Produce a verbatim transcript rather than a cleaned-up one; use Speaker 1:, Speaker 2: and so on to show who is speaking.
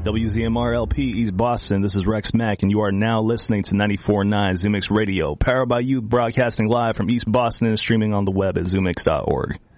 Speaker 1: W Z M R L P East Boston. This is Rex Mack, and you are now listening to ninety-four point nine Zoomix Radio, powered by Youth, broadcasting live from East Boston and streaming on the web at zoomix dot org.